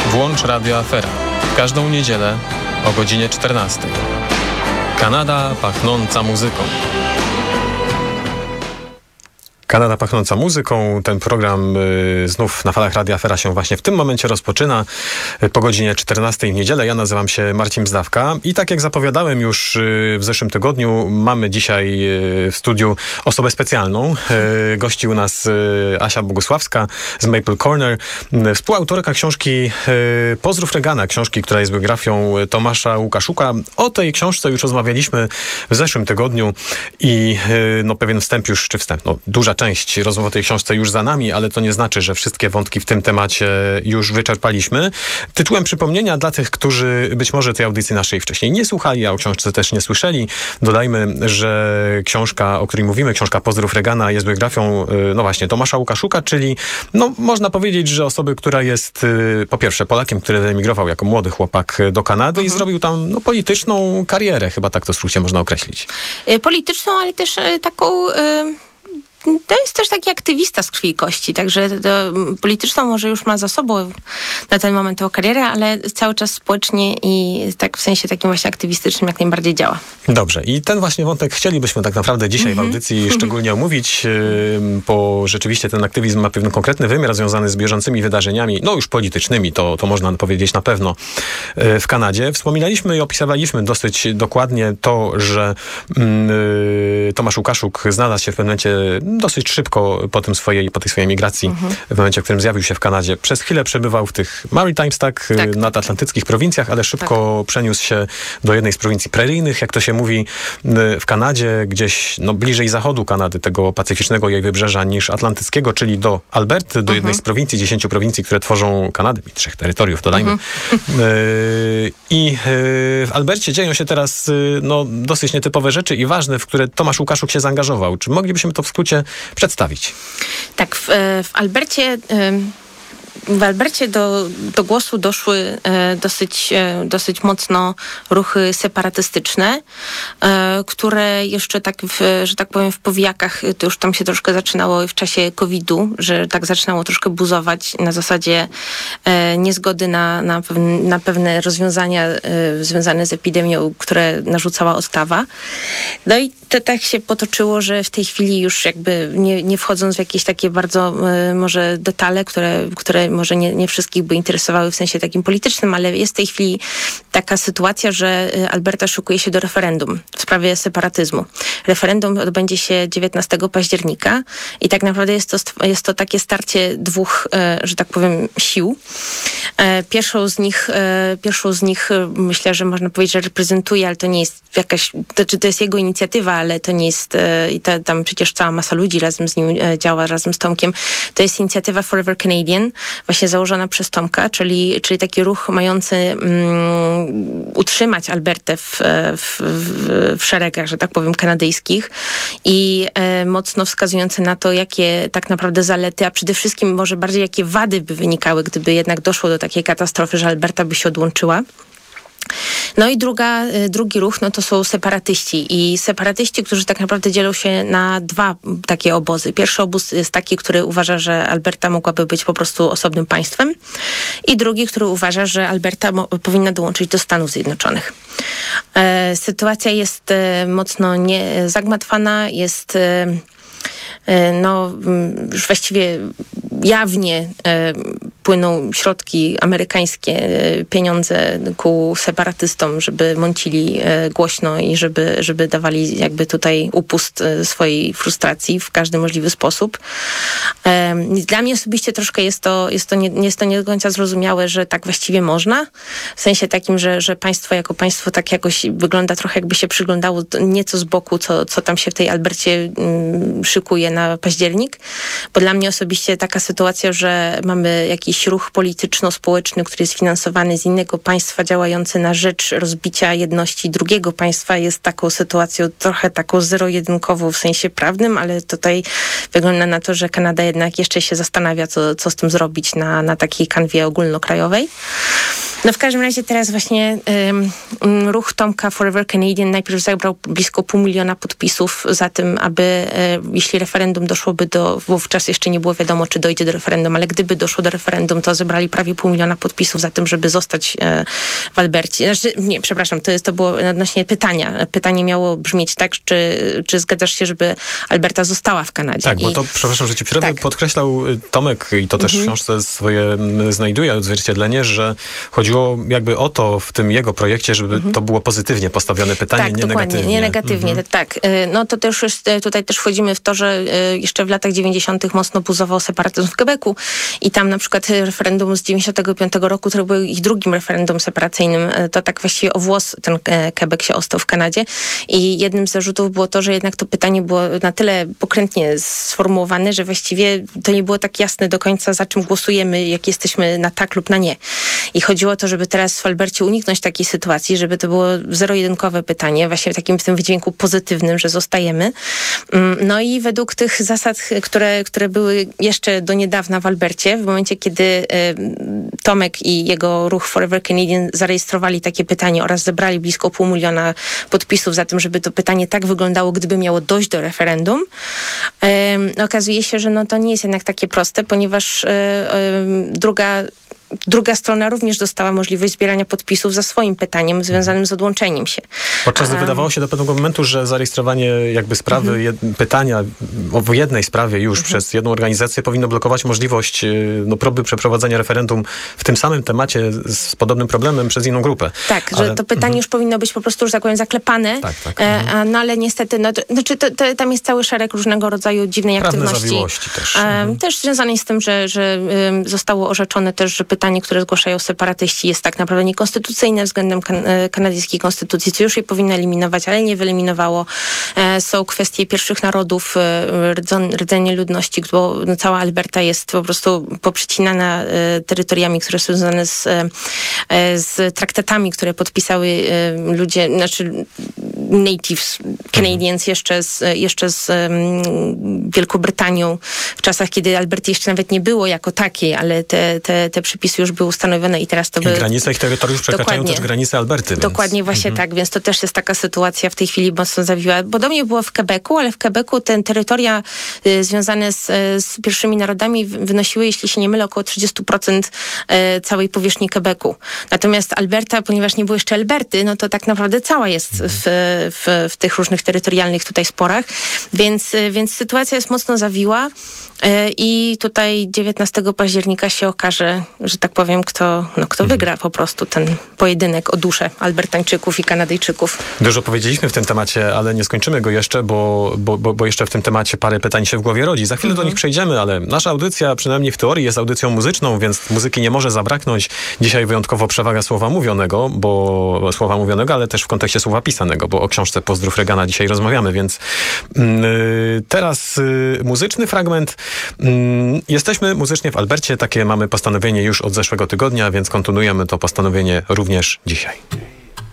Włącz Radio Afera. W każdą niedzielę o godzinie 14. Kanada pachnąca muzyką. Kanada pachnąca muzyką. Ten program znów na falach Radia Afera się właśnie w tym momencie rozpoczyna po godzinie 14 w niedzielę. Ja nazywam się Marcin Bzdawka i tak jak zapowiadałem już w zeszłym tygodniu, mamy dzisiaj w studiu osobę specjalną. Gości u nas Asia Bogusławska z Maple Corner, współautorka książki Pozdrów Reagana, książki, która jest biografią Tomasza Łukaszuka. O tej książce już rozmawialiśmy w zeszłym tygodniu i pewien wstęp, duża część rozmów o tej książce już za nami, ale to nie znaczy, że wszystkie wątki w tym temacie już wyczerpaliśmy. Tytułem przypomnienia dla tych, którzy być może tej audycji naszej wcześniej nie słuchali, a o książce też nie słyszeli, dodajmy, że książka, o której mówimy, książka Pozdrów Reagana, jest biografią, Tomasza Łukaszuka, czyli, można powiedzieć, że osoby, która jest, po pierwsze, Polakiem, który emigrował jako młody chłopak do Kanady i zrobił tam, polityczną karierę, chyba tak to w skrócie można określić. Polityczną, ale też taką... To jest też taki aktywista z krwi i kości, także polityczną może już ma za sobą na ten moment tę karierę, ale cały czas społecznie i tak w sensie takim właśnie aktywistycznym jak najbardziej działa. Dobrze. I ten właśnie wątek chcielibyśmy tak naprawdę dzisiaj w audycji szczególnie omówić, bo rzeczywiście ten aktywizm ma pewien konkretny wymiar związany z bieżącymi wydarzeniami, już politycznymi, to można powiedzieć na pewno w Kanadzie. Wspominaliśmy i opisywaliśmy dosyć dokładnie to, że Tomasz Łukaszuk znalazł się w pewnym momencie dosyć szybko po tej swojej migracji, w momencie, w którym zjawił się w Kanadzie. Przez chwilę przebywał w tych Maritimes, nadatlantyckich prowincjach, ale szybko przeniósł się do jednej z prowincji preryjnych, jak to się mówi, w Kanadzie, gdzieś bliżej zachodu Kanady, tego pacyficznego jej wybrzeża niż atlantyckiego, czyli do Alberty, do jednej z prowincji, 10 prowincji, które tworzą Kanadę, i 3 terytoriów, dodajmy. I w Albercie dzieją się teraz dosyć nietypowe rzeczy i ważne, w które Tomasz Łukaszuk się zaangażował. Czy moglibyśmy to w skrócie przedstawić? Tak, w Albercie do głosu doszły dosyć mocno ruchy separatystyczne, które jeszcze tak, że tak powiem, w powijakach, to już tam się troszkę zaczynało w czasie COVID-u, że tak zaczynało troszkę buzować na zasadzie niezgody na pewne rozwiązania związane z epidemią, które narzucała ustawa. No i to tak się potoczyło, że w tej chwili już jakby nie wchodząc w jakieś takie bardzo może detale, które może nie wszystkich by interesowały w sensie takim politycznym, ale jest w tej chwili taka sytuacja, że Alberta szykuje się do referendum w sprawie separatyzmu. Referendum odbędzie się 19 października i tak naprawdę jest to takie starcie dwóch, że tak powiem, sił. Pierwszą z nich myślę, że można powiedzieć, że reprezentuje, ale to nie jest jakaś, to jest jego inicjatywa, ale to nie jest, i tam przecież cała masa ludzi razem z nim działa, razem z Tomkiem. To jest inicjatywa Forever Canadian, właśnie założona przez Tomka, czyli taki ruch mający utrzymać Albertę w szeregach, że tak powiem, kanadyjskich i mocno wskazujący na to, jakie tak naprawdę zalety, a przede wszystkim może bardziej jakie wady by wynikały, gdyby jednak doszło do takiej katastrofy, że Alberta by się odłączyła. No i drugi ruch, to są separatyści. I separatyści, którzy tak naprawdę dzielą się na dwa takie obozy. Pierwszy obóz jest taki, który uważa, że Alberta mogłaby być po prostu osobnym państwem. I drugi, który uważa, że Alberta powinna dołączyć do Stanów Zjednoczonych. Sytuacja jest mocno zagmatwana, jest już właściwie jawnie płyną środki amerykańskie, pieniądze ku separatystom, żeby mącili głośno i żeby dawali jakby tutaj upust swojej frustracji w każdy możliwy sposób. Dla mnie osobiście troszkę jest to nie do końca zrozumiałe, że tak właściwie można. W sensie takim, że państwo jako państwo tak jakoś wygląda trochę jakby się przyglądało nieco z boku, co tam się w tej Albercie szykuje na październik. Bo dla mnie osobiście taka sytuacja, że mamy jakiś ruch polityczno-społeczny, który jest finansowany z innego państwa, działający na rzecz rozbicia jedności drugiego państwa, jest taką sytuacją trochę taką zero-jedynkową w sensie prawnym, ale tutaj wygląda na to, że Kanada jednak jeszcze się zastanawia, co z tym zrobić na takiej kanwie ogólnokrajowej. No w każdym razie teraz właśnie ruch Tomka Forever Canadian najpierw zebrał blisko 500 000 podpisów za tym, aby jeśli referendum doszłoby wówczas jeszcze nie było wiadomo, czy dojdzie do referendum, ale gdyby doszło do referendum, to zebrali prawie 500 000 podpisów za tym, żeby zostać w Albercie. To było odnośnie pytania. Pytanie miało brzmieć tak, czy zgadzasz się, żeby Alberta została w Kanadzie. Tak, bo to, przepraszam, że ci przerwę, tak. Podkreślał Tomek i to też w książce swoje znajduje odzwierciedlenie, że chodziło jakby o to w tym jego projekcie, żeby to było pozytywnie postawione pytanie, tak, nie dokładnie, negatywnie. Nie negatywnie, tak. No to też jest, tutaj też wchodzimy w to, że jeszcze w latach 90. mocno buzował separatyzm w Quebecu i tam na przykład referendum z 95 roku, które było ich drugim referendum separacyjnym, to tak właściwie o włos ten Quebec się ostał w Kanadzie i jednym z zarzutów było to, że jednak to pytanie było na tyle pokrętnie sformułowane, że właściwie to nie było tak jasne do końca, za czym głosujemy, jak jesteśmy na tak lub na nie. I chodziło o to, żeby teraz w Albercie uniknąć takiej sytuacji, żeby to było zero-jedynkowe pytanie, właśnie w tym wydźwięku pozytywnym, że zostajemy. No i według tych zasad, które były jeszcze do niedawna w Albercie, w momencie, kiedy Tomek i jego ruch Forever Canadian zarejestrowali takie pytanie oraz zebrali blisko 500 000 podpisów za tym, żeby to pytanie tak wyglądało, gdyby miało dojść do referendum, okazuje się, że to nie jest jednak takie proste, ponieważ druga strona również dostała możliwość zbierania podpisów za swoim pytaniem związanym z odłączeniem się. Podczas gdy wydawało się do pewnego momentu, że zarejestrowanie jakby sprawy, pytania o jednej sprawie już przez jedną organizację powinno blokować możliwość próby przeprowadzenia referendum w tym samym temacie z podobnym problemem przez inną grupę. Tak, że to pytanie już powinno być po prostu, że tak powiem, zaklepane, tak. No ale niestety, tam jest cały szereg różnego rodzaju dziwnej Prawne aktywności. zawiłości też. Też związanej z tym, że zostało orzeczone też, że pytanie, które zgłaszają separatyści, jest tak naprawdę niekonstytucyjne względem kanadyjskiej konstytucji, co już je powinno eliminować, ale nie wyeliminowało. Są kwestie pierwszych narodów, rdzenie ludności, bo cała Alberta jest po prostu poprzecinana terytoriami, które są związane z traktatami, które podpisały ludzie, natives, Canadians jeszcze z Wielkobrytanią w czasach, kiedy Alberty jeszcze nawet nie było jako takiej, ale te przepisy już były ustanowione i teraz to by... I granice ich terytoriów przekraczają też granice Alberty. Dokładnie, właśnie tak, więc to też jest taka sytuacja w tej chwili mocno zawiła. Podobnie było w Quebecu, ale w Quebecu te terytoria związane z pierwszymi narodami wynosiły, jeśli się nie mylę, około 30% całej powierzchni Quebecu. Natomiast Alberta, ponieważ nie było jeszcze Alberty, to tak naprawdę cała jest w tych różnych terytorialnych tutaj sporach, więc sytuacja jest mocno zawiła i tutaj 19 października się okaże, że tak powiem, kto wygra po prostu ten pojedynek o duszę Albertańczyków i Kanadyjczyków. Dużo powiedzieliśmy w tym temacie, ale nie skończymy go jeszcze, bo jeszcze w tym temacie parę pytań się w głowie rodzi. Za chwilę do nich przejdziemy, ale nasza audycja, przynajmniej w teorii, jest audycją muzyczną, więc muzyki nie może zabraknąć. Dzisiaj wyjątkowo przewaga słowa mówionego, ale też w kontekście słowa pisanego, bo o książce Pozdrów Reagana dzisiaj rozmawiamy, więc teraz muzyczny fragment. Jesteśmy muzycznie w Albercie, takie mamy postanowienie już od zeszłego tygodnia, więc kontynuujemy to postanowienie również dzisiaj.